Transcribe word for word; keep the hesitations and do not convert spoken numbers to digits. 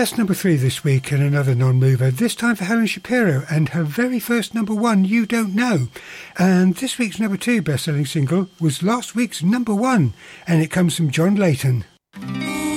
That's number three this week, and another non-mover, this time for Helen Shapiro and her very first number one, You Don't Know. And this week's number two best-selling single was last week's number one, and it comes from John Layton.